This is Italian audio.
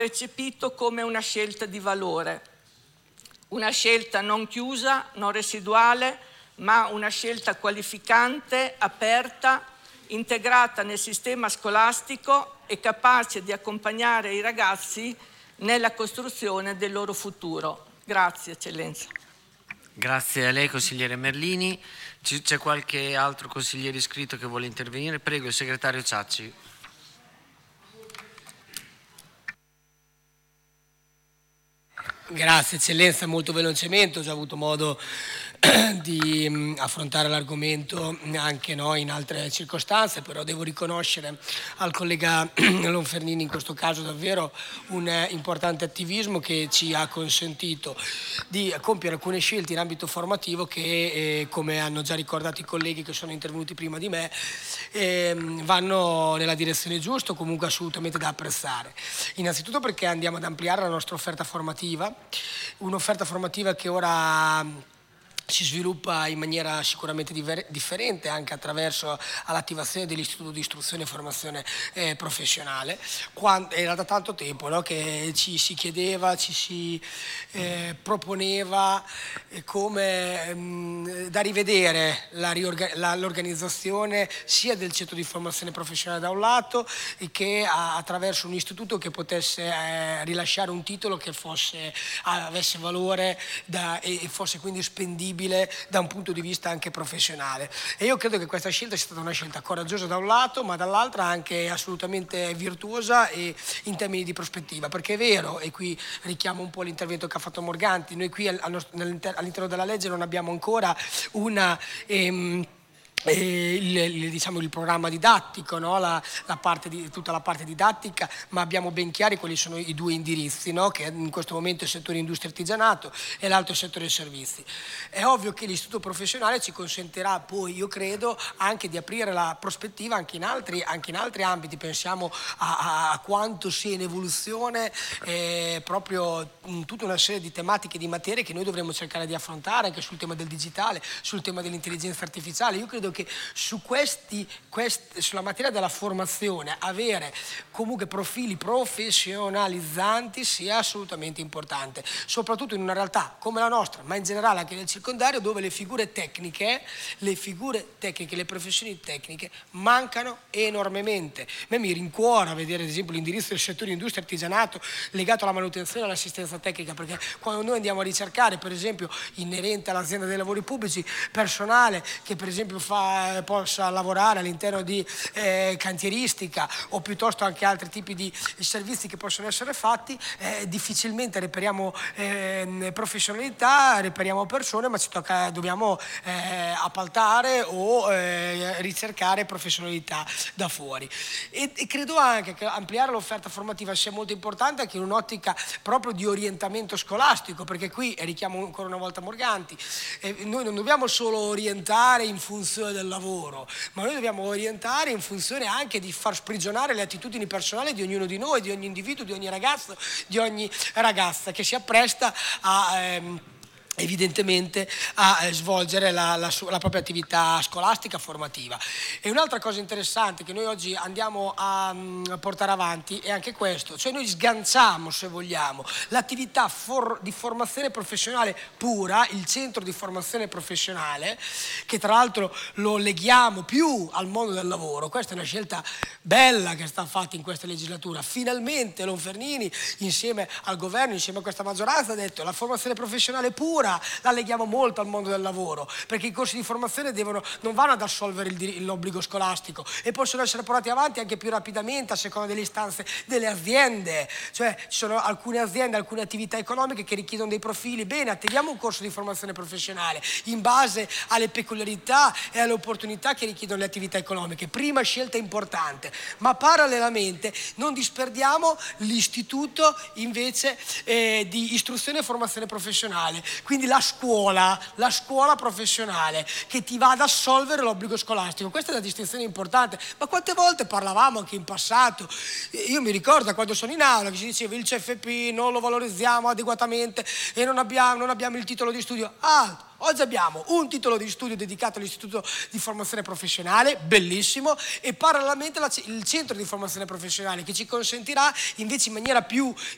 recepito come una scelta di valore, una scelta non chiusa, non residuale, ma una scelta qualificante, aperta, integrata nel sistema scolastico e capace di accompagnare i ragazzi nella costruzione del loro futuro. Grazie, Eccellenza. Grazie a lei, consigliere Merlini. C'è qualche altro consigliere iscritto che vuole intervenire? Prego, il segretario Ciacci. Grazie Eccellenza, molto velocemente, ho già avuto modo di affrontare l'argomento anche in altre circostanze, però devo riconoscere al collega Lonfernini in questo caso davvero un importante attivismo che ci ha consentito di compiere alcune scelte in ambito formativo che, come hanno già ricordato i colleghi che sono intervenuti prima di me, vanno nella direzione giusta, comunque assolutamente da apprezzare. Innanzitutto perché andiamo ad ampliare la nostra offerta formativa, un'offerta formativa che ora si sviluppa in maniera sicuramente differente anche attraverso l'attivazione dell'Istituto di Istruzione e Formazione Professionale. Era da tanto tempo che ci si chiedeva, ci si proponeva come da rivedere l'organizzazione sia del centro di formazione professionale da un lato e che attraverso un istituto che potesse rilasciare un titolo che avesse valore e fosse quindi spendibile da un punto di vista anche professionale. E io credo che questa scelta sia stata una scelta coraggiosa da un lato, ma dall'altra anche assolutamente virtuosa e in termini di prospettiva, perché è vero, e qui richiamo un po' l'intervento che ha fatto Morganti, noi qui all'interno della legge non abbiamo ancora una il programma didattico, tutta la parte didattica, ma abbiamo ben chiari quali sono i due indirizzi, che in questo momento è il settore industria e artigianato e l'altro è il settore servizi. È ovvio che l'istituto professionale ci consentirà poi, io credo, anche di aprire la prospettiva anche in altri ambiti. Pensiamo a quanto sia in evoluzione proprio tutta una serie di tematiche, di materie che noi dovremmo cercare di affrontare anche sul tema del digitale, sul tema dell'intelligenza artificiale. Io credo che sulla materia della formazione avere comunque profili professionalizzanti sia assolutamente importante, soprattutto in una realtà come la nostra, ma in generale anche nel circondario, dove le figure tecniche, le professioni tecniche mancano enormemente. A me mi rincuora vedere ad esempio l'indirizzo del settore industria e artigianato legato alla manutenzione e all'assistenza tecnica, perché quando noi andiamo a ricercare, per esempio inerente all'azienda dei lavori pubblici, personale che per esempio possa lavorare all'interno di cantieristica o piuttosto anche altri tipi di servizi che possono essere fatti, difficilmente reperiamo professionalità, reperiamo persone, ma dobbiamo appaltare o ricercare professionalità da fuori. E credo anche che ampliare l'offerta formativa sia molto importante anche in un'ottica proprio di orientamento scolastico, perché qui, e richiamo ancora una volta Morganti, noi non dobbiamo solo orientare in funzione del lavoro, ma noi dobbiamo orientare in funzione anche di far sprigionare le attitudini personali di ognuno di noi, di ogni individuo, di ogni ragazzo, di ogni ragazza che si appresta evidentemente a svolgere la propria attività scolastica formativa. E un'altra cosa interessante che noi oggi andiamo a portare avanti è anche questo, cioè noi sganciamo, se vogliamo, l'attività di formazione professionale pura, il centro di formazione professionale, che tra l'altro lo leghiamo più al mondo del lavoro. Questa è una scelta bella che sta fatta in questa legislatura. Finalmente Lonfernini, insieme al governo, insieme a questa maggioranza, ha detto la formazione professionale pura la leghiamo molto al mondo del lavoro, perché i corsi di formazione non vanno ad assolvere l'obbligo scolastico e possono essere portati avanti anche più rapidamente a seconda delle istanze delle aziende. Cioè ci sono alcune aziende, alcune attività economiche che richiedono dei profili. Bene, attiviamo un corso di formazione professionale in base alle peculiarità e alle opportunità che richiedono le attività economiche. Prima scelta importante, ma parallelamente non disperdiamo l'istituto invece di istruzione e formazione professionale, quindi la scuola professionale che ti va ad assolvere l'obbligo scolastico. Questa è una distinzione importante, ma quante volte parlavamo anche in passato, io mi ricordo quando sono in aula che si diceva il CFP non lo valorizziamo adeguatamente e non abbiamo il titolo di studio. Oggi abbiamo un titolo di studio dedicato all'Istituto di Formazione Professionale, bellissimo, e parallelamente il centro di formazione professionale che ci consentirà invece in maniera più